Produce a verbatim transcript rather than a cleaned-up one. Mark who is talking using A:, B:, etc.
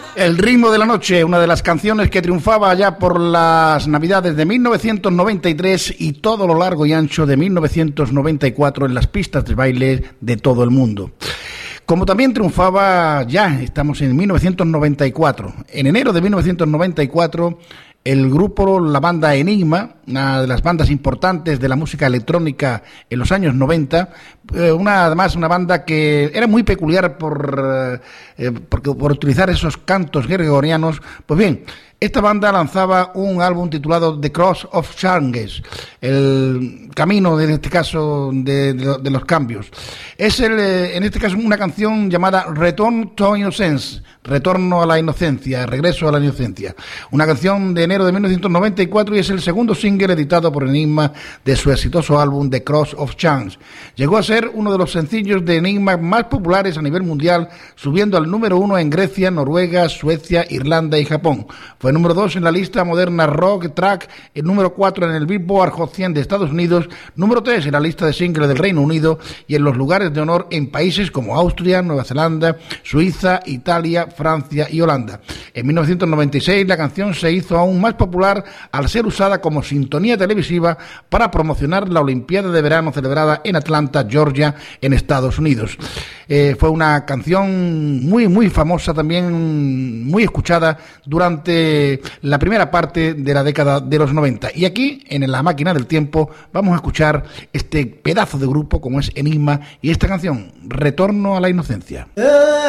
A: El ritmo de la noche, una de las canciones que triunfaba allá por las Navidades de mil novecientos noventa y tres y todo lo largo y ancho de mil novecientos noventa y cuatro en las pistas de baile de todo el mundo. Como también triunfaba ya, estamos en mil novecientos noventa y cuatro. En enero de mil novecientos noventa y cuatro, el grupo, la banda Enigma, una de las bandas importantes de la música electrónica en los años noventa, eh, una además una banda que era muy peculiar por, eh, por, por utilizar esos cantos gregorianos. Pues bien, esta banda lanzaba un álbum titulado The Cross of Changes, el camino, en este caso, de, de, de los cambios. Es, el, en este caso, una canción llamada Return to Innocence, Retorno a la Inocencia, Regreso a la Inocencia. Una canción de enero de mil novecientos noventa y cuatro y es el segundo single editado por Enigma de su exitoso álbum The Cross of Changes. Llegó a ser uno de los sencillos de Enigma más populares a nivel mundial, subiendo al número uno en Grecia, Noruega, Suecia, Irlanda y Japón. Fue número dos en la lista moderna Rock Track, el número cuatro en el Billboard Hot cien de Estados Unidos, número tres en la lista de singles del Reino Unido y en los lugares de honor en países como Austria, Nueva Zelanda, Suiza, Italia, Francia y Holanda. En mil novecientos noventa y seis la canción se hizo aún más popular al ser usada como sintonía televisiva para promocionar la Olimpiada de Verano celebrada en Atlanta, Georgia, en Estados Unidos. Eh, fue una canción muy, muy famosa, también muy escuchada durante la primera parte de la década de los noventa. Y aquí, en la máquina del tiempo, vamos a escuchar este pedazo de grupo como es Enigma y esta canción, Retorno a la Inocencia.